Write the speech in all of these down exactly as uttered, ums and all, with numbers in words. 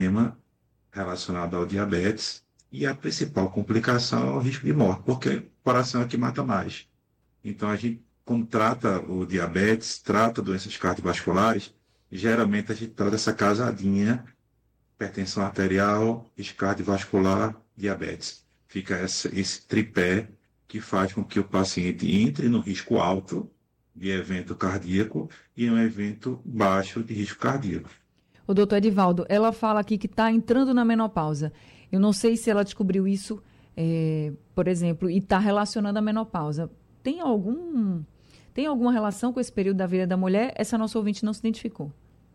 relacionado ao diabetes, e a principal complicação é o risco de morte, porque o coração é que mata mais. Então, a gente, quando trata o diabetes, trata doenças cardiovasculares, geralmente a gente trata essa casadinha, hipertensão arterial, risco cardiovascular, diabetes. Fica essa, esse tripé que faz com que o paciente entre no risco alto de evento cardíaco e um evento baixo de risco cardíaco. O doutor Edivaldo, ela fala aqui que está entrando na menopausa. Eu não sei se ela descobriu isso, é, por exemplo, e está relacionando a menopausa. Tem algum, tem alguma relação com esse período da vida da mulher? Essa nossa ouvinte não se identificou.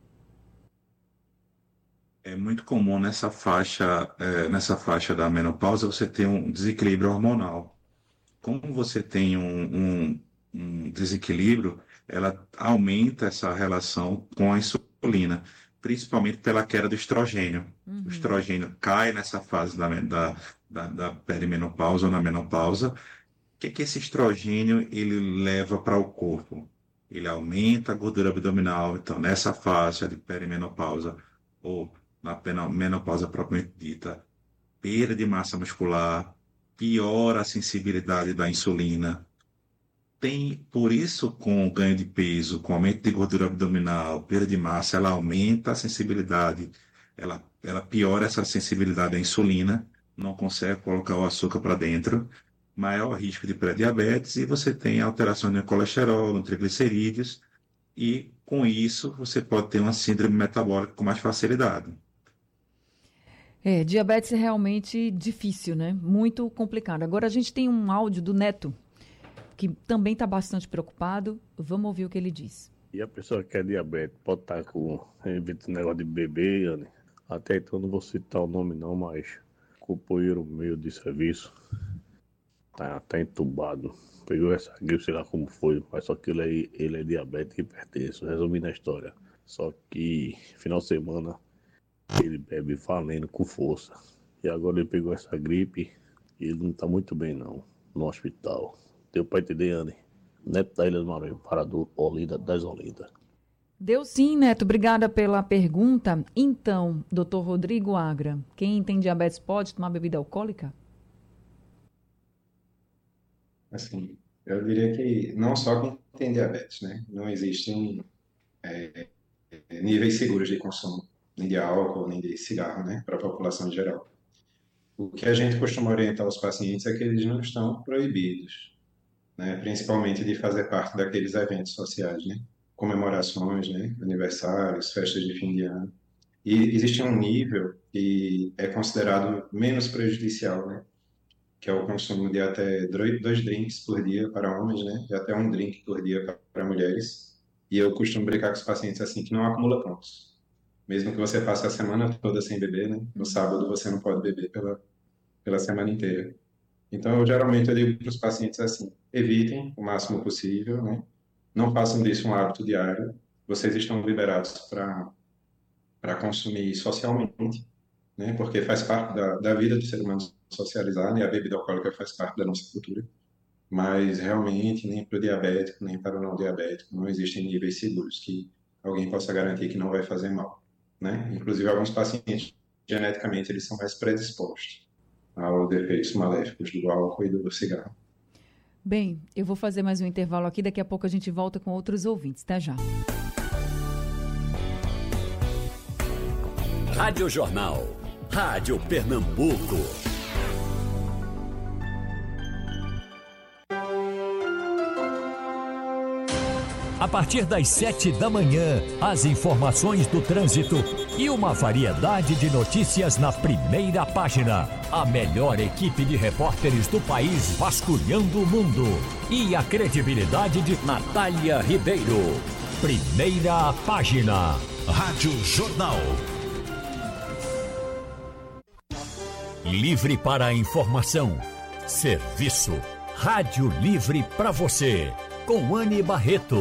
É muito comum nessa faixa, é, nessa faixa da menopausa você ter um desequilíbrio hormonal. Como você tem um, um, um desequilíbrio, ela aumenta essa relação com a insulina, principalmente pela queda do estrogênio. Uhum. O estrogênio cai nessa fase da, da, da, da perimenopausa ou na menopausa. O que, que esse estrogênio ele leva para o corpo? Ele aumenta a gordura abdominal. Então, nessa faixa de perimenopausa ou na menopausa propriamente dita, perda de massa muscular, piora a sensibilidade da insulina. Tem, por isso, com o ganho de peso, com aumento de gordura abdominal, perda de massa, ela aumenta a sensibilidade, ela, ela piora essa sensibilidade à insulina, não consegue colocar o açúcar para dentro, maior risco de pré-diabetes, e você tem alterações no colesterol, no triglicerídeos, e com isso você pode ter uma síndrome metabólica com mais facilidade. É, diabetes é realmente difícil, né? Muito complicado. Agora a gente tem um áudio do Neto, que também está bastante preocupado. Vamos ouvir o que ele diz. E a pessoa que é diabética pode estar com evento negócio de bebê, Anny. Até então não vou citar o nome não, mas companheiro meu de serviço tá, tá entubado. Pegou essa gripe, sei lá como foi, mas só que ele é, ele é diabético e hipertenso. Resumindo a história. Só que final de semana ele bebe valendo com força. E agora ele pegou essa gripe e ele não tá muito bem não, no hospital. Deu pra entender, Anny? Neto da Ilha do Maranhão, Parador, Olinda, das Olinda. Deu sim, Neto. Obrigada pela pergunta. Então, doutor Rodrigo Agra, quem tem diabetes pode tomar bebida alcoólica? Assim, eu diria que não só quem tem diabetes, né? Não existem é, níveis seguros de consumo, nem de álcool, nem de cigarro, né? Para a população em geral. O que a gente costuma orientar os pacientes é que eles não estão proibidos, né? Principalmente de fazer parte daqueles eventos sociais, né? Comemorações, né? Aniversários, festas de fim de ano. E existe um nível que é considerado menos prejudicial, né? Que é o consumo de até dois drinks por dia para homens, né? E até um drink por dia para mulheres. E eu costumo brincar com os pacientes assim, que não acumula pontos. Mesmo que você passe a semana toda sem beber, né? No sábado você não pode beber pela, pela semana inteira. Então, eu geralmente eu digo para os pacientes assim, evitem o máximo possível, né? Não façam disso um hábito diário. Vocês estão liberados para para consumir socialmente, né? Porque faz parte da, da vida do ser humano socializar, né? A bebida alcoólica faz parte da nossa cultura. Mas, realmente, nem para o diabético, nem para o não diabético, não existem níveis seguros que alguém possa garantir que não vai fazer mal, né? Inclusive, alguns pacientes, geneticamente, eles são mais predispostos aos efeitos maléficos do álcool e do cigarro. Bem, eu vou fazer mais um intervalo aqui, daqui a pouco a gente volta com outros ouvintes. Até já. Rádio Jornal, Rádio Pernambuco. A partir das sete da manhã, as informações do trânsito e uma variedade de notícias na primeira página. A melhor equipe de repórteres do país vasculhando o mundo. E a credibilidade de Natália Ribeiro. Primeira página. Rádio Jornal. Livre para a informação. Serviço. Rádio Livre para você. Com Anny Barreto.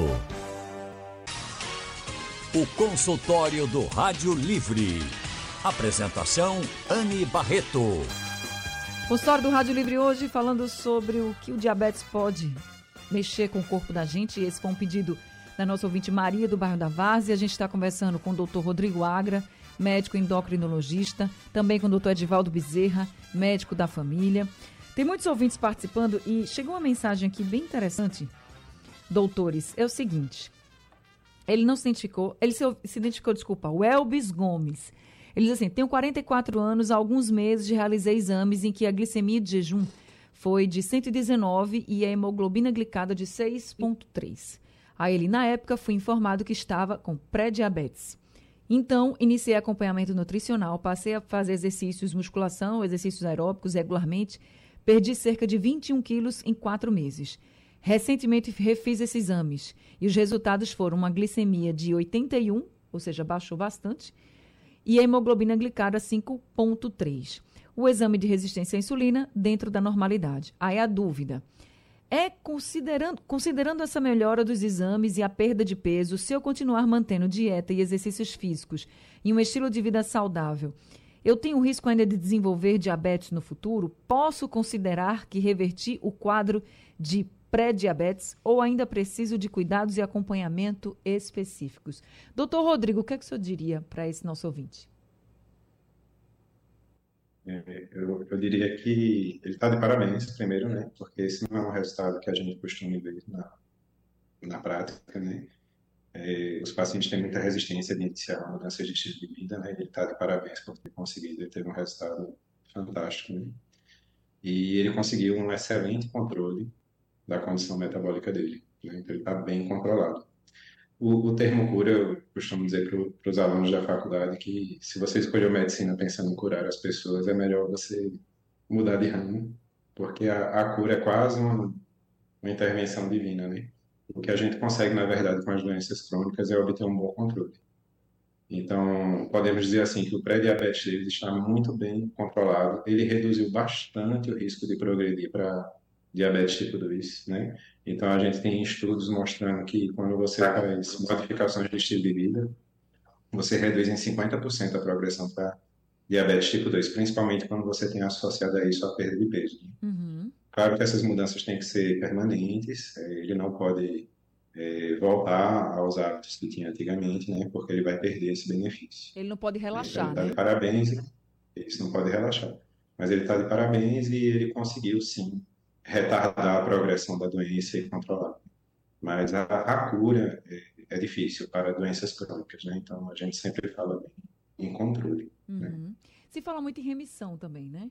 O consultório do Rádio Livre. Apresentação, Anny Barreto. Consultório do Rádio Livre hoje falando sobre o que o diabetes pode mexer com o corpo da gente. Esse foi um pedido da nossa ouvinte Maria, do bairro da Várzea. A gente está conversando com o doutor Rodrigo Agra, médico endocrinologista, também com o doutor Edivaldo Bezerra, médico da família. Tem muitos ouvintes participando e chegou uma mensagem aqui bem interessante. Doutores, é o seguinte, ele não se identificou, ele se, se identificou, desculpa, o Elbis Gomes. Ele diz assim, tenho quarenta e quatro anos, há alguns meses realizei exames em que a glicemia de jejum foi de cento e dezenove e a hemoglobina glicada de seis vírgula três. Aí ele, na época, fui informado que estava com pré-diabetes. Então, iniciei acompanhamento nutricional, passei a fazer exercícios, musculação, exercícios aeróbicos regularmente, perdi cerca de vinte e um quilos em quatro meses. Recentemente refiz esses exames e os resultados foram uma glicemia de oitenta e um, ou seja, baixou bastante, e a hemoglobina glicada cinco vírgula três. O exame de resistência à insulina dentro da normalidade. Aí a dúvida é, considerando, considerando essa melhora dos exames e a perda de peso, se eu continuar mantendo dieta e exercícios físicos e um estilo de vida saudável, eu tenho risco ainda de desenvolver diabetes no futuro? Posso considerar que reverti o quadro de pré-diabetes ou ainda preciso de cuidados e acompanhamento específicos? Doutor Rodrigo, o que é que o senhor diria para esse nosso ouvinte? É, Eu, eu diria que ele está de parabéns, primeiro, né? Porque esse não é um resultado que a gente costuma ver na, na prática, né? É, os pacientes têm muita resistência de iniciar mudanças de estilo de vida, né? Ele está de parabéns por ter conseguido, ele teve um resultado fantástico, né? E ele conseguiu um excelente controle da condição metabólica dele, né? Então ele está bem controlado. O, o termo cura, eu costumo dizer para os alunos da faculdade que se você escolheu medicina pensando em curar as pessoas, é melhor você mudar de ramo, porque a, a cura é quase uma, uma intervenção divina, né? O que a gente consegue, na verdade, com as doenças crônicas é obter um bom controle. Então, podemos dizer assim que o pré-diabetes dele está muito bem controlado, ele reduziu bastante o risco de progredir para diabetes tipo dois, né? Então, a gente tem estudos mostrando que quando você faz modificações de estilo de vida, você reduz em cinquenta por cento a progressão para diabetes tipo dois, principalmente quando você tem associado a isso a perda de peso, né? Uhum. Claro que essas mudanças têm que ser permanentes, eh, ele não pode eh, voltar aos hábitos que tinha antigamente, né? Porque ele vai perder esse benefício. Ele não pode Então, relaxar, ele está de né? parabéns, isso não pode relaxar. Mas ele está de parabéns e ele conseguiu, sim, retardar a progressão da doença e controlar. Mas a, a cura é, é difícil para doenças crônicas, né? Então, a gente sempre fala bem em controle, né? Uhum. Se fala muito em remissão também, né?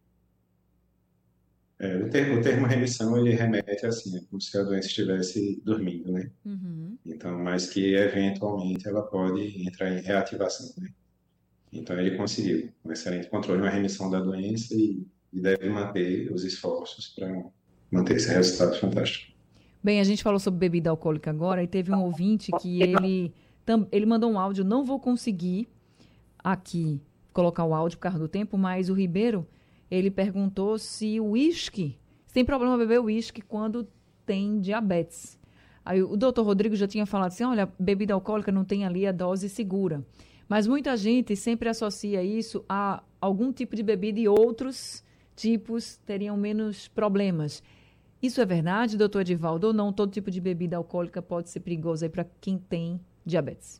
É, o termo, o termo remissão, ele remete assim, é como se a doença estivesse dormindo, né? Uhum. Então, mas que eventualmente ela pode entrar em reativação, né? Então, ele conseguiu um excelente controle, uma remissão da doença e, e deve manter os esforços para manter esse resultado fantástico. Bem, a gente falou sobre bebida alcoólica agora e teve um ouvinte que ele, tam- ele mandou um áudio, não vou conseguir aqui colocar o áudio por causa do tempo, mas o Ribeiro, ele perguntou se o uísque, se tem problema beber uísque quando tem diabetes. Aí o doutor Rodrigo já tinha falado assim, olha, bebida alcoólica não tem ali a dose segura. Mas muita gente sempre associa isso a algum tipo de bebida e outros tipos teriam menos problemas. Isso é verdade, doutor Edivaldo, ou não? Todo tipo de bebida alcoólica pode ser perigosa para quem tem diabetes?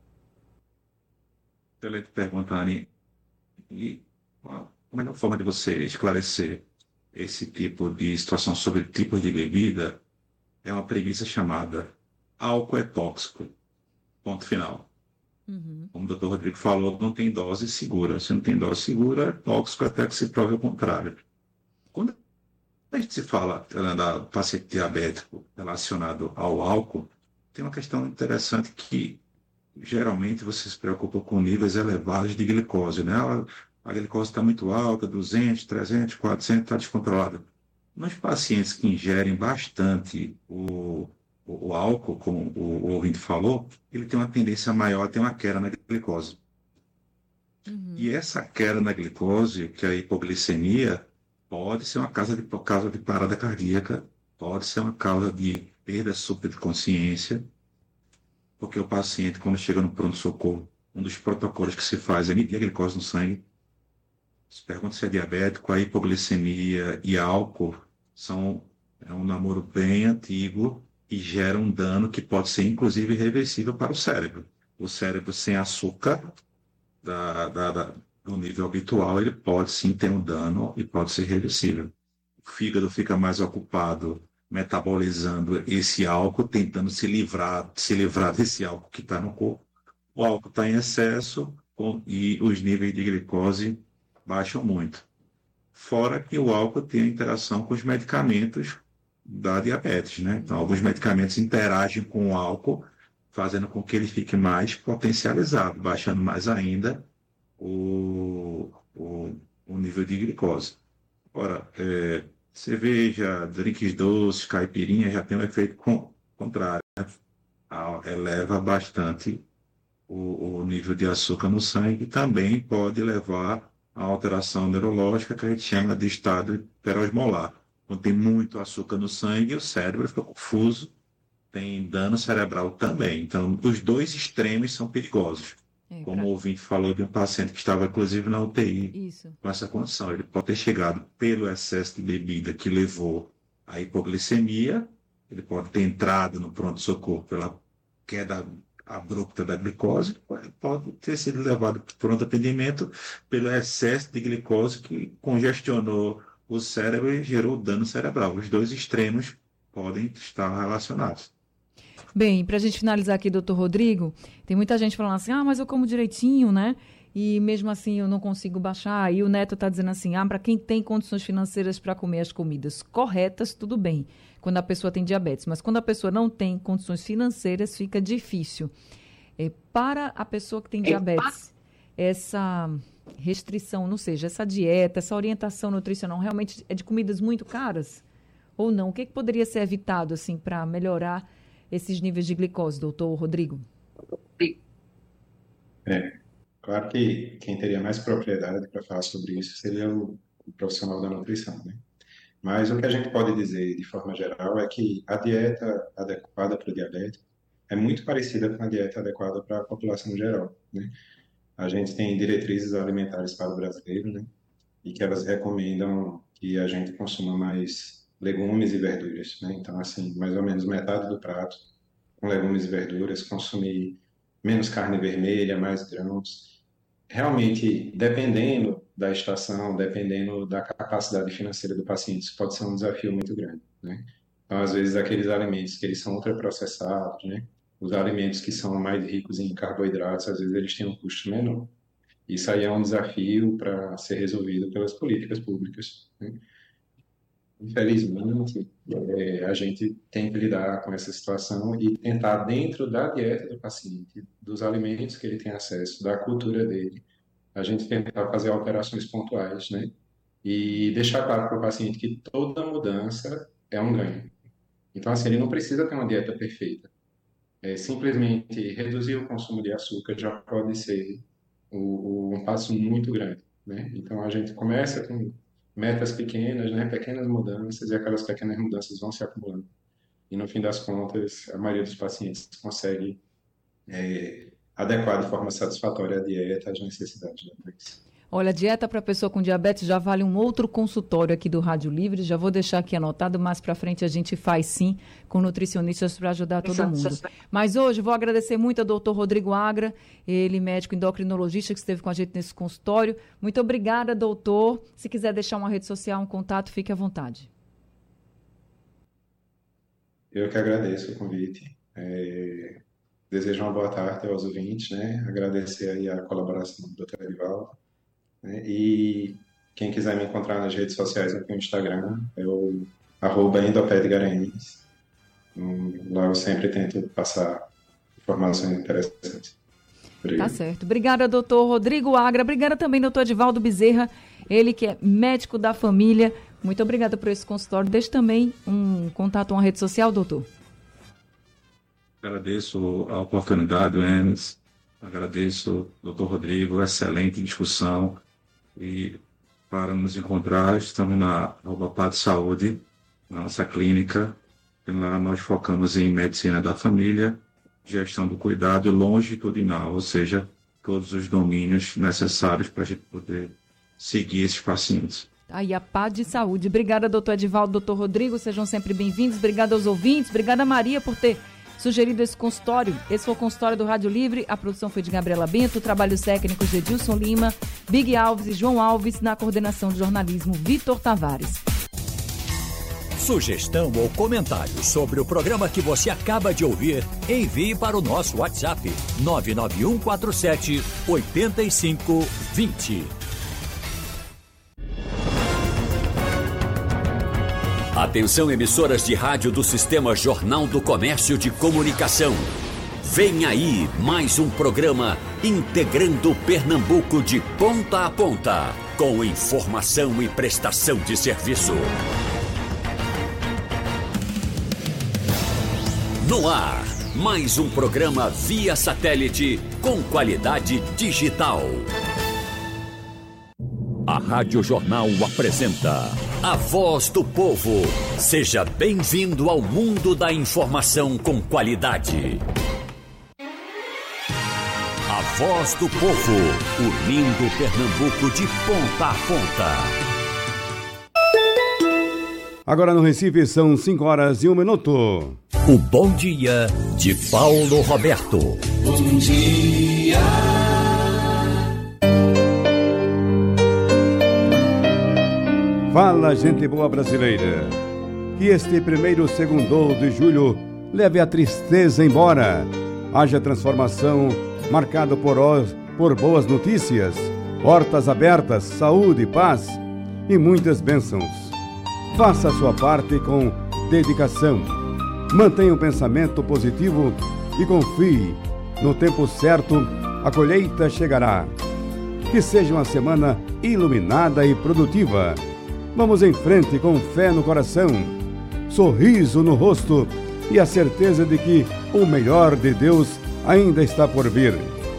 Excelente pergunta, Anny. E a melhor forma de você esclarecer esse tipo de situação sobre tipos de bebida é uma premissa chamada álcool é tóxico. Ponto final. Uhum. Como o doutor Rodrigo falou, não tem dose segura. Se não tem dose segura, é tóxico até que se prove o contrário. Quando a gente se fala eh, da paciente diabético relacionado ao álcool, tem uma questão interessante que geralmente você se preocupa com níveis elevados de glicose, né? A, a glicose está muito alta, duzentos, trezentos, quatrocentos, está descontrolada. Nos pacientes que ingerem bastante o, o, o álcool, como o, o ouvinte falou, ele tem uma tendência maior a ter uma queda na glicose. Uhum. E essa queda na glicose, que é a hipoglicemia, pode ser uma causa de, causa de parada cardíaca, pode ser uma causa de perda súbita de consciência, porque o paciente, quando chega no pronto-socorro, um dos protocolos que se faz é medir a glicose no sangue. Se pergunta se é diabético, a hipoglicemia e álcool são é um namoro bem antigo e gera um dano que pode ser, inclusive, irreversível para o cérebro. O cérebro sem açúcar da, da, da, do nível habitual, ele pode sim ter um dano e pode ser reversível. O fígado fica mais ocupado metabolizando esse álcool, tentando se livrar, se livrar desse álcool que está no corpo. O álcool está em excesso e os níveis de glicose baixam muito. Fora que o álcool tem a interação com os medicamentos da diabetes, né? Então, alguns medicamentos interagem com o álcool, fazendo com que ele fique mais potencializado, baixando mais ainda o, o, o nível de glicose. Ora, é, cerveja, drinks doces, caipirinha já tem um efeito com, contrário, né? Eleva bastante o, o nível de açúcar no sangue e também pode levar a alteração neurológica que a gente chama de estado hiperosmolar. Quando tem muito açúcar no sangue, o cérebro fica confuso, tem dano cerebral também. Então, os dois extremos são perigosos. É, Como pra... o ouvinte falou de um paciente que estava, inclusive, na U T I Isso. com essa condição. Ele pode ter chegado pelo excesso de bebida que levou à hipoglicemia, ele pode ter entrado no pronto-socorro pela queda abrupta da glicose, pode ter sido levado para o pronto atendimento pelo excesso de glicose que congestionou o cérebro e gerou dano cerebral. Os dois extremos podem estar relacionados. Bem, para a gente finalizar aqui, doutor Rodrigo, tem muita gente falando assim, ah, mas eu como direitinho, né? E mesmo assim eu não consigo baixar. E o Neto está dizendo assim, ah, para quem tem condições financeiras para comer as comidas corretas, tudo bem, quando a pessoa tem diabetes. Mas quando a pessoa não tem condições financeiras, fica difícil. É, para a pessoa que tem diabetes, essa restrição, ou seja, essa dieta, essa orientação nutricional realmente é de comidas muito caras? Ou não? O que, que poderia ser evitado assim, para melhorar esses níveis de glicose, doutor Rodrigo? É, claro que quem teria mais propriedade para falar sobre isso seria o, o profissional da nutrição, né? Mas o que a gente pode dizer, de forma geral, é que a dieta adequada para o diabético é muito parecida com a dieta adequada para a população geral, né? A gente tem diretrizes alimentares para o brasileiro, né? E que elas recomendam que a gente consuma mais legumes e verduras, né? Então, assim, mais ou menos metade do prato com legumes e verduras, consumir menos carne vermelha, mais grãos. Realmente, dependendo da estação, dependendo da capacidade financeira do paciente, isso pode ser um desafio muito grande, né? Então, às vezes, aqueles alimentos que eles são ultraprocessados, né? Os alimentos que são mais ricos em carboidratos, às vezes eles têm um custo menor. Isso aí é um desafio para ser resolvido pelas políticas públicas, né? Infelizmente, é, a gente tem que lidar com essa situação e tentar, dentro da dieta do paciente, dos alimentos que ele tem acesso, da cultura dele, a gente tentar fazer alterações pontuais, né? E deixar claro para o paciente que toda mudança é um ganho. Então, assim, ele não precisa ter uma dieta perfeita. É, simplesmente reduzir o consumo de açúcar já pode ser o, o, um passo muito grande, né? Então, a gente começa com metas pequenas, né? Pequenas mudanças, e aquelas pequenas mudanças vão se acumulando. E, no fim das contas, a maioria dos pacientes consegue é, adequar de forma satisfatória a dieta às necessidades da doença. Olha, dieta para pessoa com diabetes já vale um outro consultório aqui do Rádio Livre. Já vou deixar aqui anotado, mais para frente a gente faz sim com nutricionistas para ajudar todo mundo. Mas hoje vou agradecer muito ao doutor Rodrigo Agra, ele médico endocrinologista que esteve com a gente nesse consultório. Muito obrigada, doutor. Se quiser deixar uma rede social, um contato, fique à vontade. Eu que agradeço o convite. É... Desejo uma boa tarde aos ouvintes, né? Agradecer aí a colaboração do doutor Edivaldo. Né? E quem quiser me encontrar nas redes sociais, aqui no Instagram, é o arroba endopedgaranhas. Lá eu sempre tento passar informações interessantes. Obrigado. Tá certo. Obrigada, doutor Rodrigo Agra. Obrigada também, doutor Edivaldo Bezerra, ele que é médico da família. Muito obrigada por esse consultório. Deixe também um contato, uma rede social, doutor. Agradeço a oportunidade, Enes. Agradeço, doutor Rodrigo, excelente discussão. E para nos encontrar, estamos na Arroba Saúde, na nossa clínica. E lá nós focamos em medicina da família, gestão do cuidado longitudinal, ou seja, todos os domínios necessários para a gente poder seguir esses pacientes. Aí a P A de Saúde. Obrigada, doutor Edivaldo, doutor Rodrigo, sejam sempre bem-vindos. Obrigada aos ouvintes, obrigada, Maria, por ter sugerido esse consultório. Esse foi o consultório do Rádio Livre. A produção foi de Gabriela Bento, trabalhos técnicos de Edilson Lima, Big Alves e João Alves, na coordenação de jornalismo Vitor Tavares. Sugestão ou comentário sobre o programa que você acaba de ouvir, envie para o nosso WhatsApp nove nove um quatro sete oito cinco dois zero. Atenção, emissoras de rádio do Sistema Jornal do Comércio de Comunicação. Vem aí mais um programa integrando Pernambuco de ponta a ponta, com informação e prestação de serviço. No ar, mais um programa via satélite com qualidade digital. A Rádio Jornal apresenta A Voz do Povo. Seja bem-vindo ao mundo da informação com qualidade. A Voz do Povo, unindo Pernambuco de ponta a ponta. Agora no Recife são cinco horas e um minuto. O Bom Dia de Paulo Roberto. Bom dia. Fala, gente boa brasileira. Que este primeiro segundou de julho leve a tristeza embora. Haja transformação marcado por, por boas notícias, portas abertas, saúde, paz e muitas bênçãos. Faça a sua parte com dedicação. Mantenha um pensamento positivo e confie. No tempo certo, a colheita chegará. Que seja uma semana iluminada e produtiva. Vamos em frente com fé no coração, sorriso no rosto e a certeza de que o melhor de Deus ainda está por vir.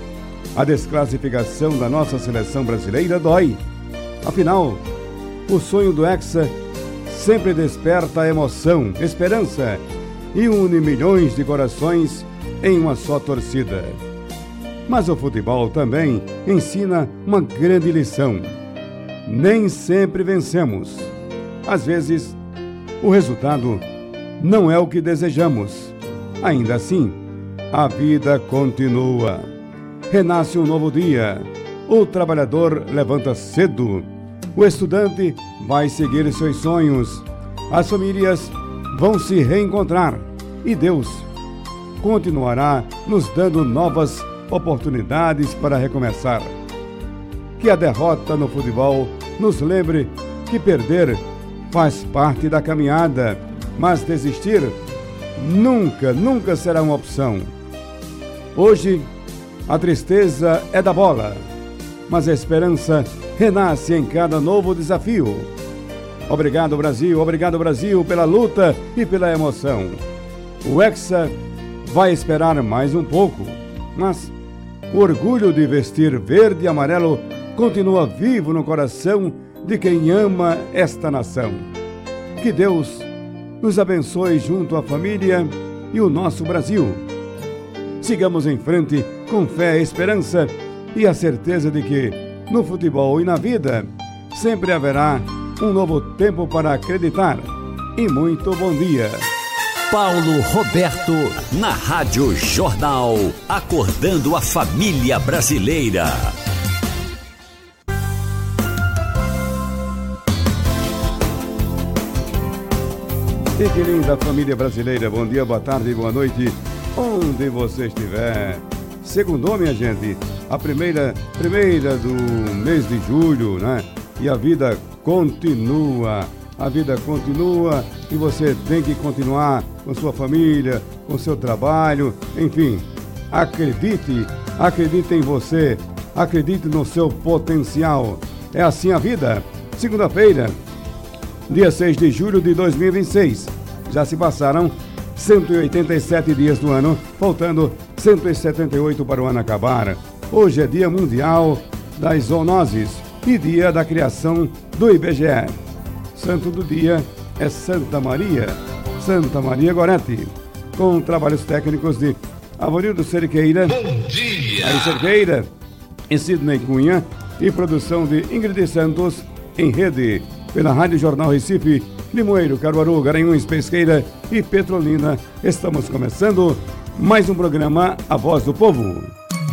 A desclassificação da nossa seleção brasileira dói. Afinal, o sonho do Hexa sempre desperta emoção, esperança e une milhões de corações em uma só torcida. Mas o futebol também ensina uma grande lição. Nem sempre vencemos. Às vezes, o resultado não é o que desejamos. Ainda assim, a vida continua. Renasce um novo dia. O trabalhador levanta cedo. O estudante vai seguir seus sonhos. As famílias vão se reencontrar. E Deus continuará nos dando novas oportunidades para recomeçar. Que a derrota no futebol nos lembre que perder faz parte da caminhada, mas desistir nunca, nunca será uma opção. Hoje, a tristeza é da bola, mas a esperança renasce em cada novo desafio. Obrigado, Brasil, obrigado, Brasil, pela luta e pela emoção. O Hexa vai esperar mais um pouco, mas o orgulho de vestir verde e amarelo continua vivo no coração de quem ama esta nação. Que Deus nos abençoe junto à família e o nosso Brasil. Sigamos em frente com fé, esperança e a certeza de que no futebol e na vida sempre haverá um novo tempo para acreditar. E muito bom dia. Paulo Roberto, na Rádio Jornal, acordando a família brasileira. E que linda família brasileira, bom dia, boa tarde, boa noite, onde você estiver. Segundou, minha gente, a primeira, primeira do mês de julho, né? E a vida continua, a vida continua e você tem que continuar com sua família, com seu trabalho, enfim. Acredite, acredite em você, acredite no seu potencial. É assim a vida. Segunda-feira, dia seis de julho de dois mil e vinte e seis. Já se passaram cento e oitenta e sete dias do ano, faltando cento e setenta e oito para o ano acabar. Hoje é Dia Mundial das Zoonoses e Dia da Criação do I B G E. Santo do dia é Santa Maria, Santa Maria Gorete, com trabalhos técnicos de Avanildo Cerqueira, Bom dia! Ari Cerqueira e Sidney Cunha, e produção de Ingrid Santos, em rede pela Rádio Jornal Recife Limoeiro, Caruaru, Garanhuns, Pesqueira e Petrolina. Estamos começando mais um programa A Voz do Povo.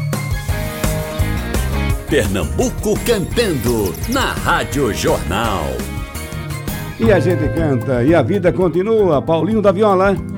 Pernambuco cantando na Rádio Jornal. E a gente canta e a vida continua. Paulinho da Viola.